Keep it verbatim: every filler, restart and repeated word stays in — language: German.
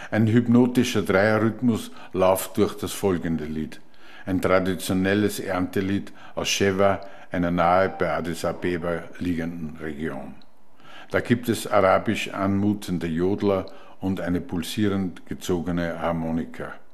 Ein hypnotischer Dreierrhythmus läuft durch das folgende Lied. Ein traditionelles Erntelied aus Sheva, einer nahe bei Addis Abeba liegenden Region. Da gibt es arabisch anmutende Jodler und eine pulsierend gezogene Harmonika.